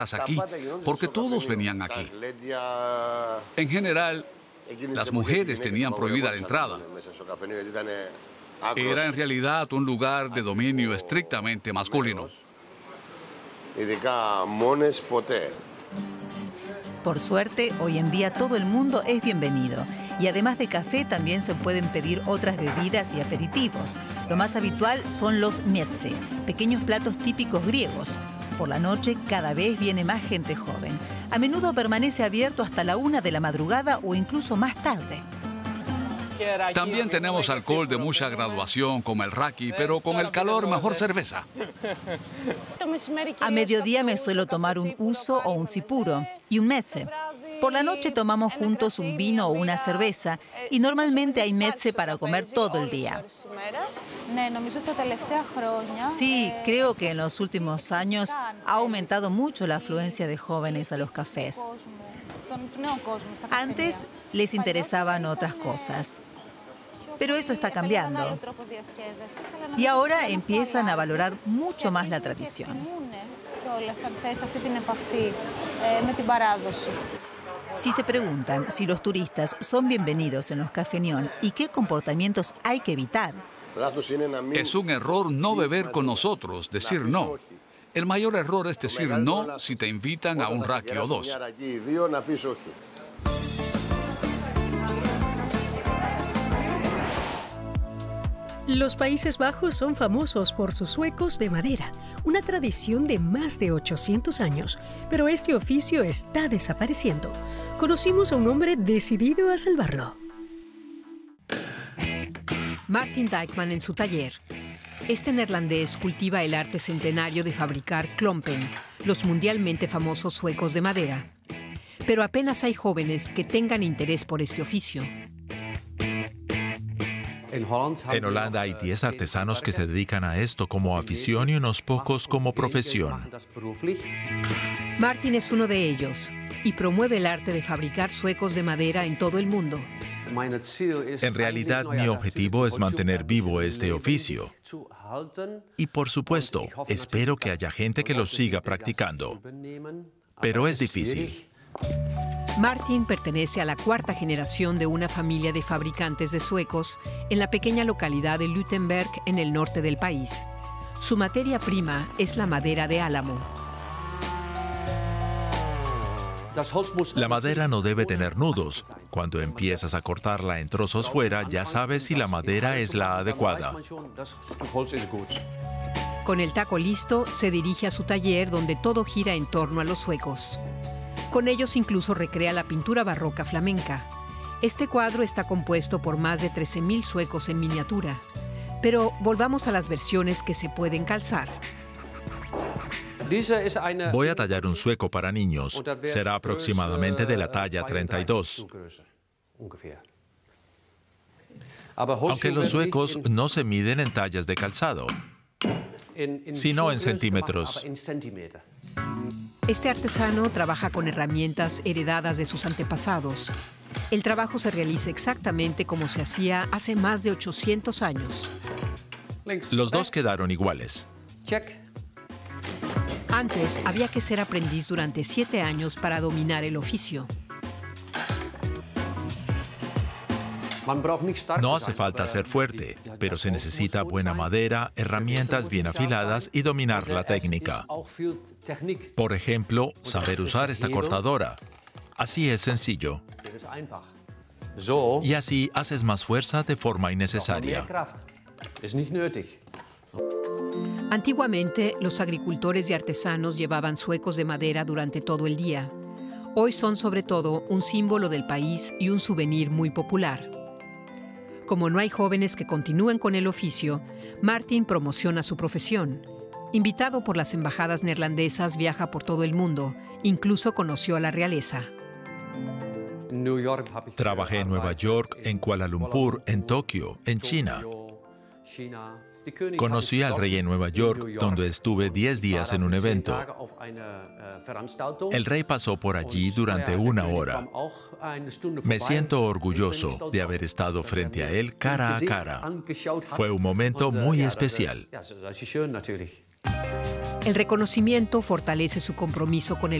aquí, porque todos venían aquí. En general, las mujeres tenían prohibida la entrada. Era en realidad un lugar de dominio estrictamente masculino. Por suerte, hoy en día todo el mundo es bienvenido. Y además de café, también se pueden pedir otras bebidas y aperitivos. Lo más habitual son los mietze, pequeños platos típicos griegos. Por la noche, cada vez viene más gente joven. A menudo permanece abierto hasta la 1 de la madrugada o incluso más tarde. También tenemos alcohol de mucha graduación, como el raki, pero con el calor mejor cerveza. A mediodía me suelo tomar un uso o un sipuro y un meze. Por la noche tomamos juntos un vino o una cerveza y normalmente hay meze para comer todo el día. Sí, creo que en los últimos años ha aumentado mucho la afluencia de jóvenes a los cafés. Antes les interesaban otras cosas. Pero eso está cambiando. Y ahora empiezan a valorar mucho más la tradición. Si se preguntan si los turistas son bienvenidos en los cafeñón y qué comportamientos hay que evitar. Es un error no beber con nosotros, decir no. El mayor error es decir no si te invitan a un raki o dos. Los Países Bajos son famosos por sus suecos de madera, una tradición de más de 800 años, pero este oficio está desapareciendo. Conocimos a un hombre decidido a salvarlo. Martin Dijkman en su taller. Este neerlandés cultiva el arte centenario de fabricar klompen, los mundialmente famosos suecos de madera. Pero apenas hay jóvenes que tengan interés por este oficio. En Holanda hay 10 artesanos que se dedican a esto como afición y unos pocos como profesión. Martin es uno de ellos y promueve el arte de fabricar suecos de madera en todo el mundo. En realidad, mi objetivo es mantener vivo este oficio. Y por supuesto, espero que haya gente que lo siga practicando. Pero es difícil. Martin pertenece a la 4ª generación de una familia de fabricantes de suecos en la pequeña localidad de Luttenberg, en el norte del país. Su materia prima es la madera de álamo. La madera no debe tener nudos. Cuando empiezas a cortarla en trozos fuera, ya sabes si la madera es la adecuada. Con el taco listo, se dirige a su taller donde todo gira en torno a los suecos. Con ellos incluso recrea la pintura barroca flamenca. Este cuadro está compuesto por más de 13.000 suecos en miniatura. Pero volvamos a las versiones que se pueden calzar. Voy a tallar un sueco para niños. Será aproximadamente de la talla 32. Aunque los suecos no se miden en tallas de calzado, sino en centímetros. Este artesano trabaja con herramientas heredadas de sus antepasados. El trabajo se realiza exactamente como se hacía hace más de 800 años. Los dos quedaron iguales. Antes había que ser aprendiz durante 7 años para dominar el oficio. No hace falta ser fuerte, pero se necesita buena madera, herramientas bien afiladas y dominar la técnica. Por ejemplo, saber usar esta cortadora. Así es sencillo. Y así haces más fuerza de forma innecesaria. Antiguamente, los agricultores y artesanos llevaban suecos de madera durante todo el día. Hoy son sobre todo un símbolo del país y un souvenir muy popular. Como no hay jóvenes que continúen con el oficio, Martin promociona su profesión. Invitado por las embajadas neerlandesas, viaja por todo el mundo. Incluso conoció a la realeza. Trabajé en Nueva York, en Kuala Lumpur, en Tokio, en China. Conocí al rey en Nueva York, donde estuve 10 días en un evento. El rey pasó por allí durante 1 hora. Me siento orgulloso de haber estado frente a él cara a cara. Fue un momento muy especial. El reconocimiento fortalece su compromiso con el